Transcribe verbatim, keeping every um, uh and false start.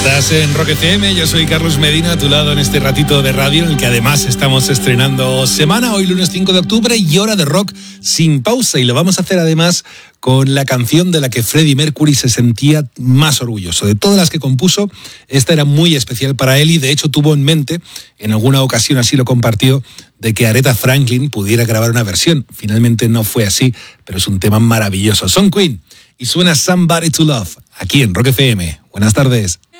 Estás en Rock F M, yo soy Carlos Medina, a tu lado en este ratito de radio en el que además estamos estrenando semana, hoy lunes cinco de octubre y hora de rock sin pausa, y lo vamos a hacer además con la canción de la que Freddie Mercury se sentía más orgulloso. De todas las que compuso, esta era muy especial para él y de hecho tuvo en mente, en alguna ocasión así lo compartió, de que Aretha Franklin pudiera grabar una versión. Finalmente no fue así, pero es un tema maravilloso. Son Queen y suena Somebody to Love aquí en Rock F M. Buenas tardes.